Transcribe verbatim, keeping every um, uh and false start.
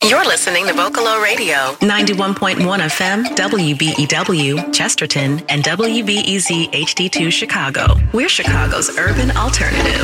You're listening to Vocalo Radio, ninety-one point one F M, W B E W, Chesterton, and W B E Z H D two Chicago. We're Chicago's urban alternative.